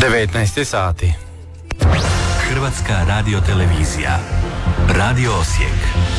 19 sati. Hrvatska radiotelevizija. Radio Osijek.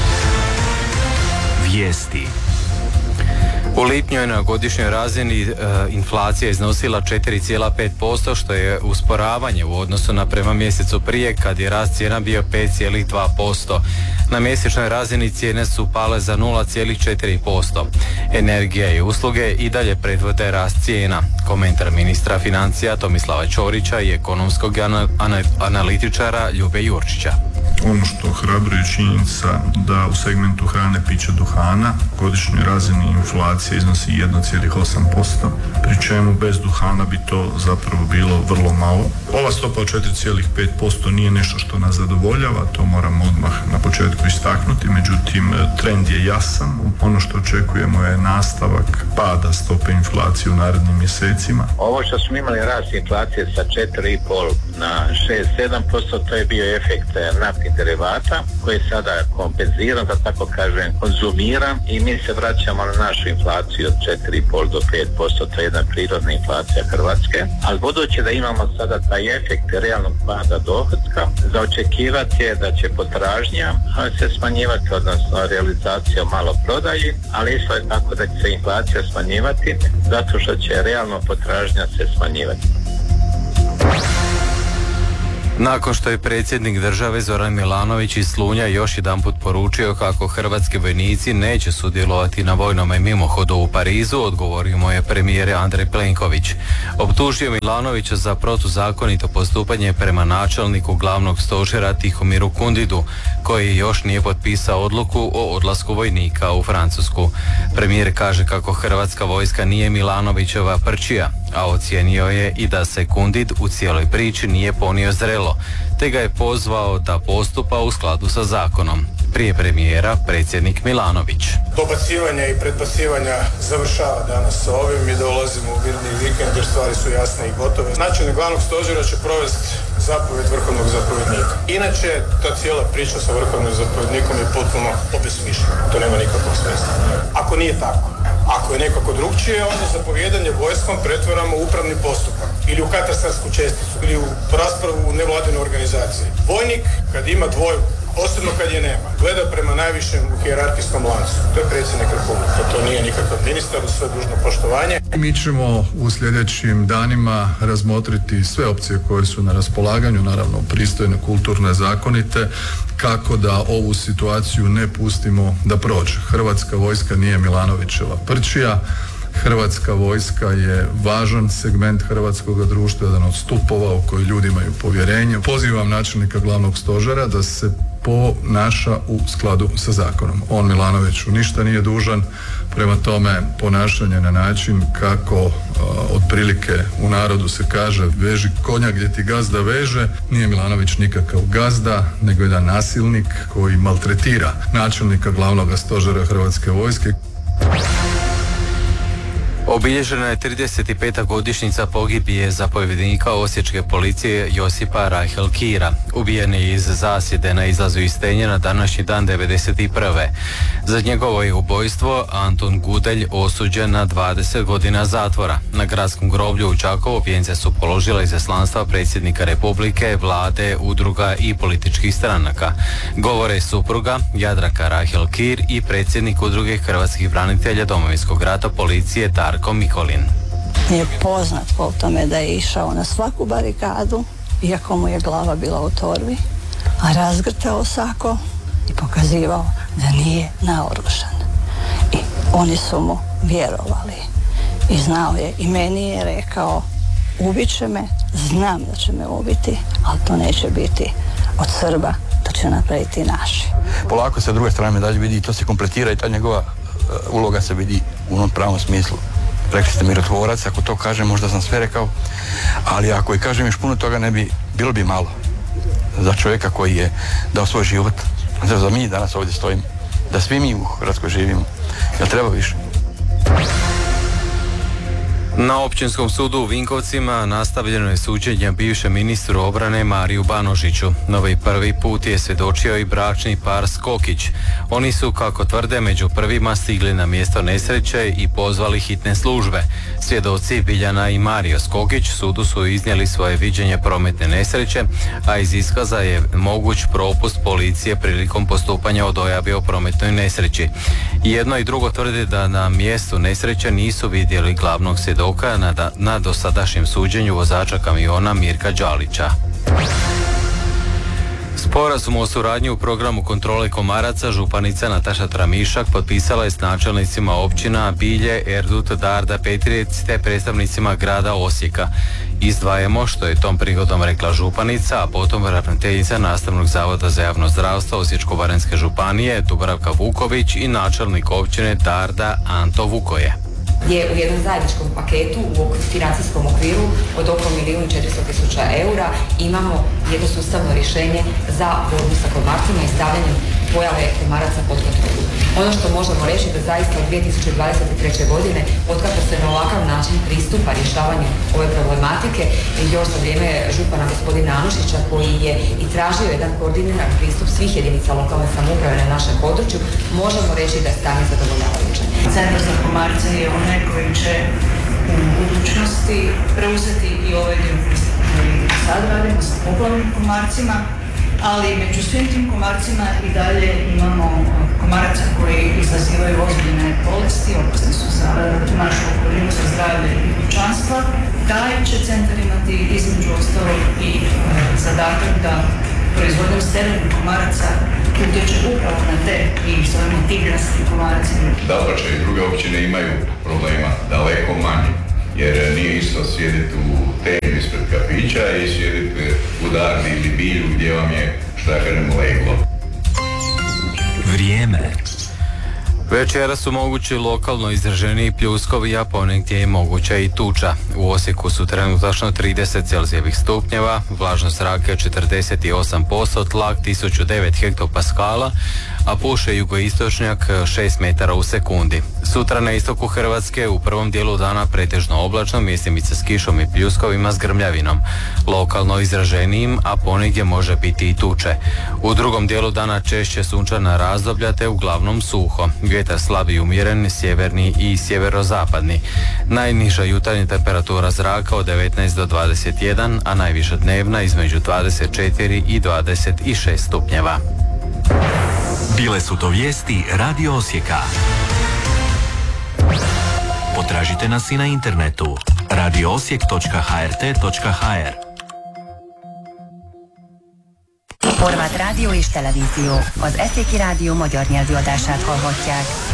Vijesti. U lipnju je na godišnjoj razini inflacija iznosila 4,5%, što je usporavanje u odnosu na prema mjesecu prije, kad je rast cijena bio 5,2%. Na mjesečnoj razini cijene su pale za 0,4%. Energija i usluge i dalje predvode rast cijena. Komentar ministra financija Tomislava Ćorića i ekonomskog analitičara Ljube Jurčića. Ono što ohrabruje činjenica da u segmentu hrane, pića, duhana godišnjoj razini inflacija iznosi 1,8%, pri čemu bez duhana bi to zapravo bilo vrlo malo. Ova stopa od 4,5% nije nešto što nas zadovoljava, to moram odmah na početku istaknuti, međutim trend je jasan. Ono što očekujemo je nastavak pada stope inflacije u narednim mjesecima. Ovo što smo imali rast inflacije sa 4,5 na 6-7%, to je bio efekt naftnih derivata koji je sada kompenziran, da tako kažem, konzumiran, i mi se vraćamo na našu inflaciju od 4,5 do 5%, to je jedna prirodna inflacija Hrvatske, ali budući da imamo sada taj efekt realnog pada dohotka, za očekivati je da će potražnja se smanjivati, odnosno realizacija u maloprodaji, ali isto je tako da će se inflacija smanjivati zato što će realno potražnja se smanjivati. Nakon što je predsjednik države Zoran Milanović iz Slunja još jedanput poručio kako hrvatski vojnici neće sudjelovati na vojnome mimohodu u Parizu, odgovorio mu je premijer Andrej Plenković. Optužio Milanovića za protuzakonito postupanje prema načelniku glavnog stožera Tihomiru Kundidu, koji još nije potpisao odluku o odlasku vojnika u Francusku. Premijer kaže kako hrvatska vojska nije Milanovićeva prčija, a ocijenio je i da se Kundid u cijeloj priči nije ponio zrelo, te ga je pozvao da postupa u skladu sa zakonom. Prije premijera predsjednik Milanović. Dobacivanja i predbacivanja završava danas sa ovim i da ulazimo u mirni vikend jer stvari su jasne i gotove. Načelnik glavnog stožera će provesti zapovjed vrhovnog zapovjednika. Inače, ta cijela priča sa vrhovnim zapovjednikom je potpuno obesmišljena. To nema nikakvog smisla. Ako nije tako, ako je nekako drugčije, onda zapovjedanje vojskom pretvaramo u upravni postupak ili u katastarsku česticu ili u raspravu u nevladinoj organizaciji. Vojnik, kad ima dvojku, posebno kad je nema, gleda prema najvišem u hijerarhijskom lancu. To je predsjednik Republike, to nije nikakav ministar, uz sve dužno poštovanje. Mi ćemo u sljedećim danima razmotriti sve opcije koje su na raspolaganju, naravno pristojne, kulturne, zakonite, kako da ovu situaciju ne pustimo da prođe. Hrvatska vojska nije Milanovićeva prčija. Hrvatska vojska je važan segment hrvatskog društva, jedan od stupova u koji ljudi imaju povjerenje. Pozivam načelnika glavnog stožera da se ponaša u skladu sa zakonom. On Milanoviću ništa nije dužan, prema tome ponašanje na način kako otprilike u narodu se kaže veži konja gdje ti gazda veže, nije Milanović nikakav gazda, nego jedan nasilnik koji maltretira načelnika glavnog stožera Hrvatske vojske. Obilježena je 35. godišnjica pogibije zapovjednika osječke policije Josipa Rajhelkira. Ubijen je iz zasjede na izlazu iz Stenje na današnji dan 1991. Za njegovo je ubojstvo Anton Gudelj osuđen na 20 godina zatvora. Na gradskom groblju u Čakovu vijence su položila izaslanstva predsjednika Republike, vlade, udruga i političkih stranaka. Govore supruga Jadranka Rajhelkir i predsjednik udruge hrvatskih branitelja Domovinskog rata policije Darko Mikolin. Je poznat po tome da je išao na svaku barikadu, iako mu je glava bila u torbi, a razgrtao sako i pokazivao da nije naoružan. I oni su mu vjerovali. I znao je, i meni je rekao, ubit će me, znam da će me ubiti, ali to neće biti od Srba, to će napraviti naši. Polako se druge strane medalje vidi i to se kompletira i ta njegova uloga se vidi u onom pravom smislu. Rekli ste mirotvorac, ako to kažem, možda sam sve rekao, ali ako i kažem još puno toga ne bi, bilo bi malo za čovjeka koji je dao svoj život, za mi danas ovdje stojimo, da svi mi u Hrvatskoj živimo, jel treba više? Na Općinskom sudu u Vinkovcima nastavljeno je suđenje bivšem ministru obrane Mariju Banožiću. Novi prvi put je svjedočio i bračni par Skokić. Oni su, kako tvrde, među prvima stigli na mjesto nesreće i pozvali hitne službe. Svjedoci Biljana i Mario Skokić sudu su iznijeli svoje viđenje prometne nesreće, a iz iskaza je moguć propust policije prilikom postupanja o dojavi o prometnoj nesreći. Jedno i drugo tvrde da na mjestu nesreće nisu vidjeli glavnog svjedoka na dosadašnjem suđenju vozača kamiona Mirka Đalića. Sporazum o suradnji u programu kontrole komaraca županica Nataša Tramišak potpisala je s načelnicima općina Bilje, Erdut, Darda, Petrijec te predstavnicima grada Osijeka. Izdvajamo, što je tom prigodom rekla županica, a potom ravnateljica Nastavnog zavoda za javno zdravstvo Osječko-baranjske županije Dubravka Vuković i načelnik općine Darda Anto Vukoje. Je u jednom zajedničkom paketu u financijskom okviru od oko 1.400.000 eura imamo jedno sustavno rješenje za borbu sa komarcima i stavljanjem pojave komaraca pod kontrolu. Ono što možemo reći da zaista u 2023. godine, otkako se na ovakav način pristupa rješavanju ove problematike, još za vrijeme župana gospodina Anušića, koji je i tražio jedan koordiniran pristup svih jedinica lokalne samouprave na našem području, možemo reći da je stanje zadovoljavajuće. Centar za komarce je onaj koji će u budućnosti preuzeti i ovaj dio koji sad radimo sa poplavnim komarcima, ali među svim tim komarcima i dalje imamo komaraca koji izazivaju ozbiljne bolesti, opasni su za našu okolinu, za zdravlje i pučanstva. Taj će centar imati između ostalog i zadatak da proizvodnjom sterilnih komaraca utječe upravo na te i zovemo tigrasti komaraci. Dapače, i druge općine imaju problema daleko manje, jer nije isto sjediti u temi ispred kafića i sjediti u Dardi ili Bilju gdje vam je, šta kažem, leglo. Vrijeme. Večera su mogući lokalno izraženiji pljuskovi, a ponegdje je moguća i tuča. U Osijeku su trenutačno 30 celzijevih stupnjeva, vlažnost zraka je 48%, tlak 1009 hektopaskala, a puše jugoistočnjak 6 metara u sekundi. Sutra na istoku Hrvatske u prvom dijelu dana pretežno oblačno, mjestimice s kišom i pljuskovima s grmljavinom. Lokalno izraženijim, a ponegdje može biti i tuče. U drugom dijelu dana češće sunčana razdoblja te uglavnom suho. Vjetar slab i umjeren, sjeverni i sjeverozapadni. Najniža jutarnja temperatura zraka od 19 do 21, a najviša dnevna između 24 i 26 stupnjeva. Bile su to vijesti Radio Osijeka. Potražite nas i na internetu radioosijek.hrt.hr. Horvát rádió és televízió. Az Eszéki Rádió magyar nyelvű adását hallhatják.